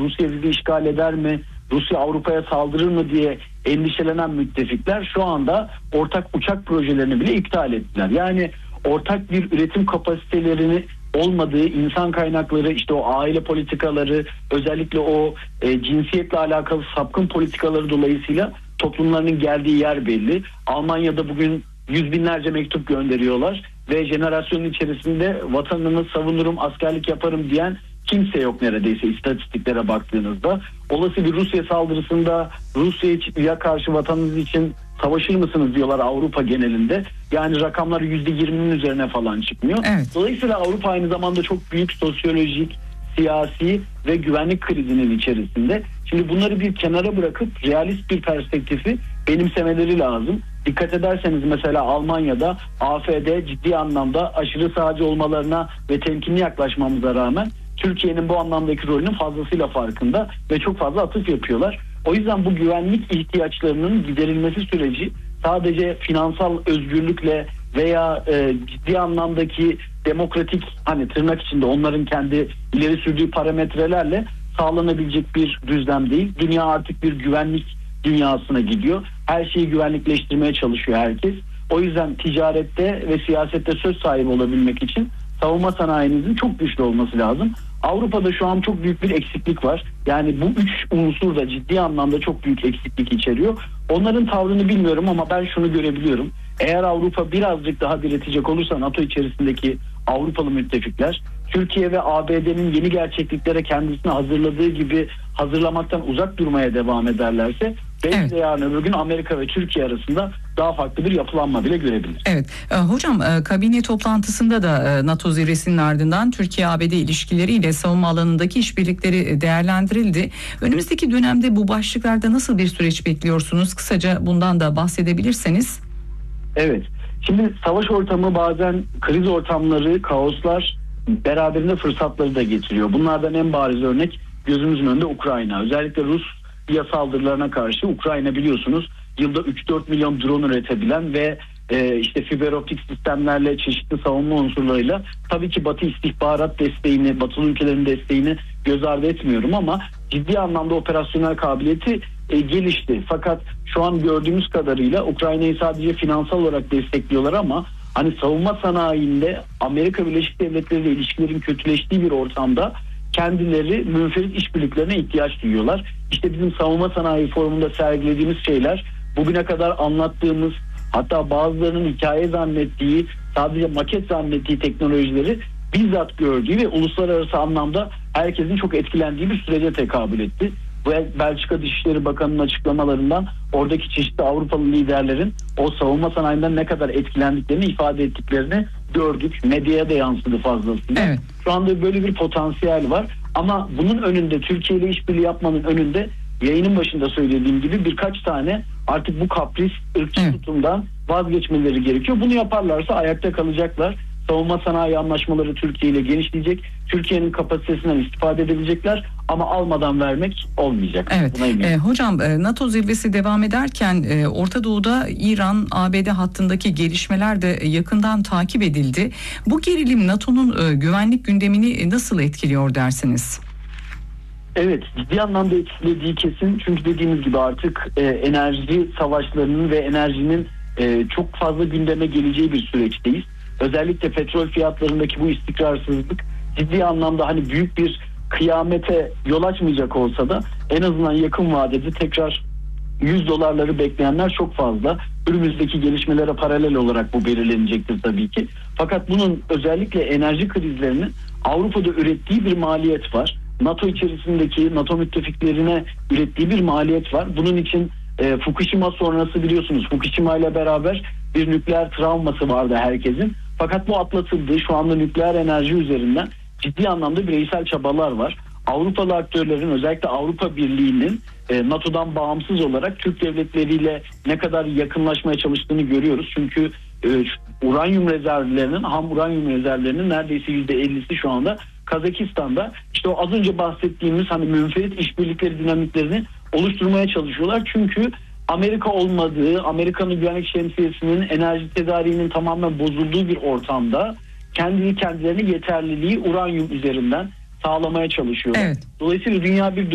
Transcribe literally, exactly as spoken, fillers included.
Rusya bizi işgal eder mi, Rusya Avrupa'ya saldırır mı diye endişelenen müttefikler şu anda ortak uçak projelerini bile iptal ettiler. Yani ortak bir üretim kapasitelerini olmadığı, insan kaynakları, işte o aile politikaları, özellikle o e, cinsiyetle alakalı sapkın politikaları dolayısıyla toplumlarının geldiği yer belli. Almanya'da bugün yüz binlerce mektup gönderiyorlar ve jenerasyonun içerisinde vatanımı savunurum, askerlik yaparım diyen kimse yok neredeyse istatistiklere baktığınızda. Olası bir Rusya saldırısında Rusya'ya karşı vatanınız için savaşır mısınız diyorlar Avrupa genelinde. Yani rakamlar yüzde yirminin üzerine falan çıkmıyor. Evet. Dolayısıyla Avrupa aynı zamanda çok büyük sosyolojik, siyasi ve güvenlik krizinin içerisinde. Şimdi bunları bir kenara bırakıp realist bir perspektifi benimsemeleri lazım. Dikkat ederseniz mesela Almanya'da A F D ciddi anlamda aşırı sağcı olmalarına ve temkinli yaklaşmamıza rağmen Türkiye'nin bu anlamdaki rolünün fazlasıyla farkında ve çok fazla atıf yapıyorlar. O yüzden bu güvenlik ihtiyaçlarının giderilmesi süreci sadece finansal özgürlükle veya e, ciddi anlamdaki demokratik, hani tırnak içinde onların kendi ileri sürdüğü parametrelerle sağlanabilecek bir düzlem değil. Dünya artık bir güvenlik dünyasına gidiyor. Her şeyi güvenlikleştirmeye çalışıyor herkes. O yüzden ticarette ve siyasette söz sahibi olabilmek için savunma sanayinizin çok güçlü olması lazım. Avrupa'da şu an çok büyük bir eksiklik var. Yani bu üç unsur da ciddi anlamda çok büyük eksiklik içeriyor. Onların tavrını bilmiyorum ama ben şunu görebiliyorum. Eğer Avrupa birazcık daha diretecek olursa NATO içerisindeki Avrupalı müttefikler, Türkiye ve A B D'nin yeni gerçekliklere kendisini hazırladığı gibi hazırlamaktan uzak durmaya devam ederlerse belki evet. de yarın öbür gün Amerika ve Türkiye arasında daha farklı bir yapılanma bile görebilir. Evet. E, hocam e, kabine toplantısında da e, NATO zirvesinin ardından Türkiye-A B D ilişkileriyle savunma alanındaki işbirlikleri değerlendirildi. Önümüzdeki dönemde bu başlıklarda nasıl bir süreç bekliyorsunuz? Kısaca bundan da bahsedebilirseniz. Evet. Şimdi savaş ortamı bazen kriz ortamları, kaoslar beraberinde fırsatları da getiriyor. Bunlardan en bariz örnek gözümüzün önünde Ukrayna. Özellikle Rusya saldırılarına karşı Ukrayna biliyorsunuz yılda üç dört milyon drone üretebilen ve e, işte fiber optik sistemlerle, çeşitli savunma unsurlarıyla, tabii ki Batı istihbarat desteğini, Batılı ülkelerin desteğini göz ardı etmiyorum ama ciddi anlamda operasyonel kabiliyeti e, gelişti. Fakat şu an gördüğümüz kadarıyla Ukrayna'yı sadece finansal olarak destekliyorlar ama hani savunma sanayinde Amerika Birleşik Devletleri ile ilişkilerin kötüleştiği bir ortamda kendileri münferit işbirliklerine ihtiyaç duyuyorlar. İşte bizim savunma sanayi forumunda sergilediğimiz şeyler, bugüne kadar anlattığımız, hatta bazılarının hikaye zannettiği, sadece maket zannettiği teknolojileri bizzat gördüğü ve uluslararası anlamda herkesin çok etkilendiği bir sürece tekabül etti. Bu Belçika Dışişleri Bakanı'nın açıklamalarından oradaki çeşitli Avrupalı liderlerin o savunma sanayinden ne kadar etkilendiklerini ifade ettiklerini gördük. Medyaya da yansıdı fazlasıyla. Evet. Şu anda böyle bir potansiyel var. Ama bunun önünde, Türkiye ile işbirliği yapmanın önünde, yayının başında söylediğim gibi birkaç tane artık bu kapris, ırkçı evet. tutumdan vazgeçmeleri gerekiyor. Bunu yaparlarsa ayakta kalacaklar. Savunma sanayi anlaşmaları Türkiye ile genişleyecek. Türkiye'nin kapasitesinden istifade edebilecekler ama almadan vermek olmayacak. Evet. E, hocam e, NATO zirvesi devam ederken e, Orta Doğu'da İran A B D hattındaki gelişmeler de yakından takip edildi. Bu gerilim NATO'nun e, güvenlik gündemini nasıl etkiliyor dersiniz? Evet, ciddi anlamda etkilediği kesin. Çünkü dediğimiz gibi artık e, enerji savaşlarının ve enerjinin e, çok fazla gündeme geleceği bir süreçteyiz. Özellikle petrol fiyatlarındaki bu istikrarsızlık ciddi anlamda hani büyük bir kıyamete yol açmayacak olsa da en azından yakın vadede tekrar yüz dolarları bekleyenler çok fazla. Önümüzdeki gelişmelere paralel olarak bu belirlenecektir tabii ki. Fakat bunun özellikle enerji krizlerinin Avrupa'da ürettiği bir maliyet var. NATO içerisindeki NATO müttefiklerine ürettiği bir maliyet var. Bunun için e, Fukushima sonrası biliyorsunuz Fukushima ile beraber bir nükleer travması vardı herkesin. Fakat bu atlatıldı. Şu anda nükleer enerji üzerinden ciddi anlamda bireysel çabalar var. Avrupalı aktörlerin, özellikle Avrupa Birliği'nin e, NATO'dan bağımsız olarak Türk devletleriyle ne kadar yakınlaşmaya çalıştığını görüyoruz. Çünkü e, uranyum rezervlerinin, ham uranyum rezervlerinin neredeyse yüzde ellisi şu anda Kazakistan'da. İşte o az önce bahsettiğimiz hani münferit işbirlikleri dinamiklerini oluşturmaya çalışıyorlar. Çünkü Amerika olmadığı, Amerika'nın güvenlik şemsiyesinin enerji tedariğinin tamamen bozulduğu bir ortamda kendi kendilerine yeterliliği uranyum üzerinden sağlamaya çalışıyorlar. Evet. Dolayısıyla dünya bir